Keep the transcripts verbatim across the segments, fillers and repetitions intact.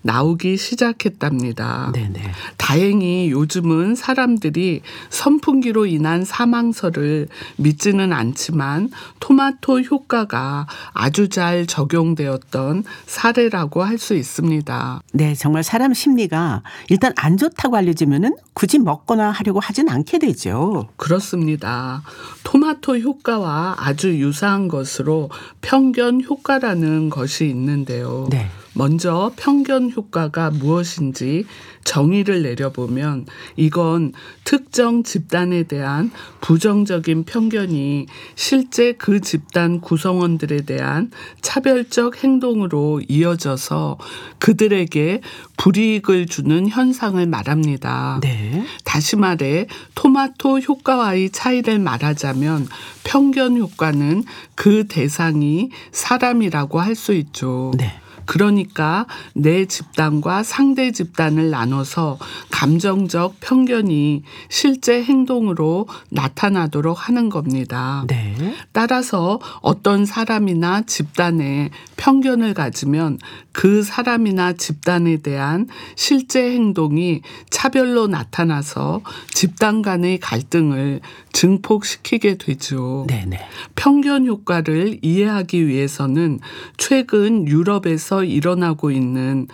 나오기 시작했답니다. 네네. 다행히 요즘은 사람들이 선풍기로 인한 사망설을 믿지는 않지만 토마토 효과가 아주 잘 적용되었던 사례라고 할 수 있습니다. 네, 정말 사람 심리가 일단 안 좋다고 알려지면은 굳이 먹거나 하려고 하진 않게 되죠. 그렇습니다. 토마토 효과와 아주 유사한 것으로 편견 효과라는 것이 있는데요. 네. 먼저 편견 효과가 무엇인지 정의를 내려보면 이건 특정 집단에 대한 부정적인 편견이 실제 그 집단 구성원들에 대한 차별적 행동으로 이어져서 그들에게 불이익을 주는 현상을 말합니다. 네. 다시 말해 토마토 효과와의 차이를 말하자면 편견 효과는 그 대상이 사람이라고 할 수 있죠. 네. 그러니까 내 집단과 상대 집단을 나눠서 감정적 편견이 실제 행동으로 나타나도록 하는 겁니다. 네. 따라서 어떤 사람이나 집단에 편견을 가지면 그 사람이나 집단에 대한 실제 행동이 차별로 나타나서 집단 간의 갈등을 증폭시키게 되죠. 네네. 편견 효과를 이해하기 위해서는 최근 유럽에서 일어나고 있는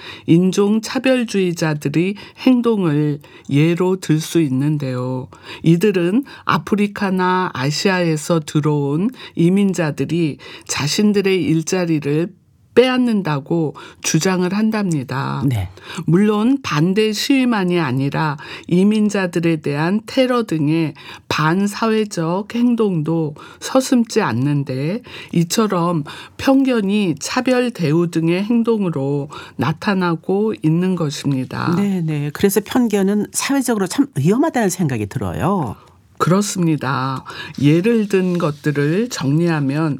인종차별주의자들의 행동을 예로 들 수 있는데요. 이들은 아프리카나 아시아에서 들어온 이민자들이 자신들의 일자리를 빼앗는다고 주장을 한답니다. 네. 물론 반대 시위만이 아니라 이민자들에 대한 테러 등의 반사회적 행동도 서슴지 않는데 이처럼 편견이 차별 대우 등의 행동으로 나타나고 있는 것입니다. 네네. 그래서 편견은 사회적으로 참 위험하다는 생각이 들어요. 그렇습니다. 예를 든 것들을 정리하면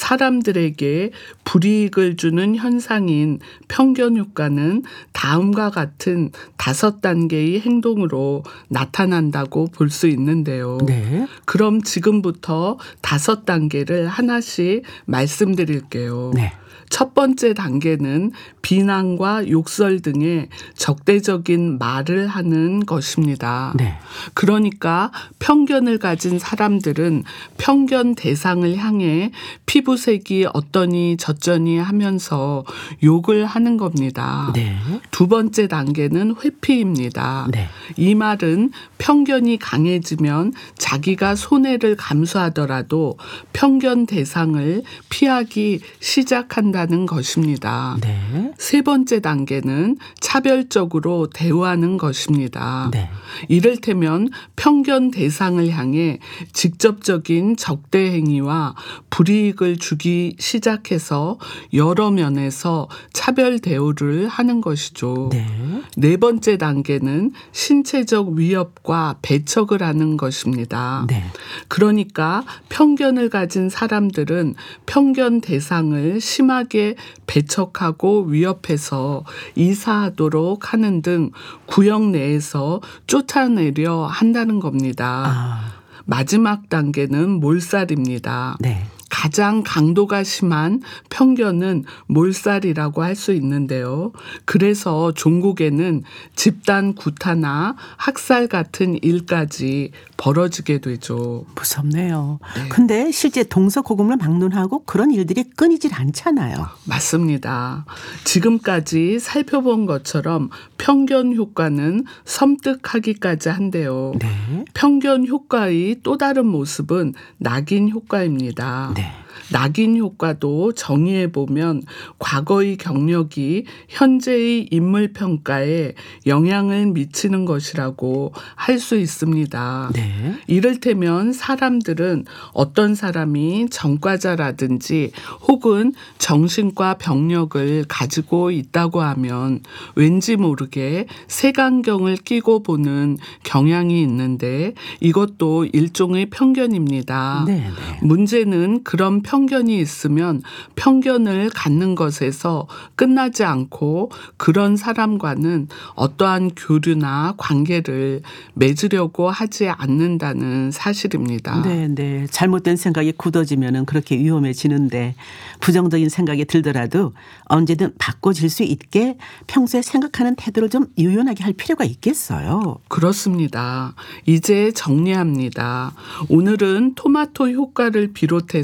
사람들에게 불이익을 주는 현상인 편견 효과는 다음과 같은 다섯 단계의 행동으로 나타난다고 볼 수 있는데요. 네. 그럼 지금부터 다섯 단계를 하나씩 말씀드릴게요. 네. 첫 번째 단계는 비난과 욕설 등의 적대적인 말을 하는 것입니다. 네. 그러니까 편견을 가진 사람들은 편견 대상을 향해 피부색이 어떠니 저쩌니 하면서 욕을 하는 겁니다. 네. 두 번째 단계는 회피입니다. 네. 이 말은 편견이 강해지면 자기가 손해를 감수하더라도 편견 대상을 피하기 시작한다는 것입니다. 네. 세 번째 단계는 차별적으로 대우하는 것입니다. 네. 이를테면 편견 대상을 향해 직접적인 적대 행위와 불이익을 주기 시작해서 여러 면에서 차별 대우를 하는 것이죠. 네. 네 번째 단계는 신체적 위협과 배척을 하는 것입니다. 네. 그러니까 편견을 가진 사람들은 편견 대상을 심하게 배척하고 위협해서 이사하도록 하는 등 구역 내에서 쫓아내려 한다는 겁니다. 아. 마지막 단계는 몰살입니다. 네. 가장 강도가 심한 편견은 몰살이라고 할 수 있는데요. 그래서 종국에는 집단 구타나 학살 같은 일까지 벌어지게 되죠. 무섭네요. 네. 근데 실제 동서고금을 막론하고 그런 일들이 끊이질 않잖아요. 맞습니다. 지금까지 살펴본 것처럼 편견 효과는 섬뜩하기까지 한데요. 네. 편견 효과의 또 다른 모습은 낙인 효과입니다. 네. 낙인 효과도 정의해 보면 과거의 경력이 현재의 인물 평가에 영향을 미치는 것이라고 할 수 있습니다. 네. 이를테면 사람들은 어떤 사람이 전과자라든지 혹은 정신과 병력을 가지고 있다고 하면 왠지 모르게 색안경을 끼고 보는 경향이 있는데 이것도 일종의 편견입니다. 네. 네. 문제는 그런 편견 편견이 있으면 편견을 갖는 것에서 끝나지 않고 그런 사람과는 어떠한 교류나 관계를 맺으려고 하지 않는다는 사실입니다. 네, 네. 잘못된 생각이 굳어지면은 그렇게 위험해지는데 부정적인 생각이 들더라도 언제든 바꿔질 수 있게 평소에 생각하는 태도를 좀 유연하게 할 필요가 있겠어요. 그렇습니다. 이제 정리합니다. 오늘은 토마토 효과를 비롯해서